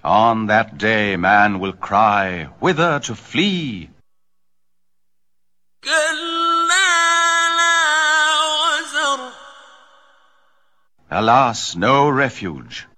On that day man will cry, whither to flee? Alas, no refuge.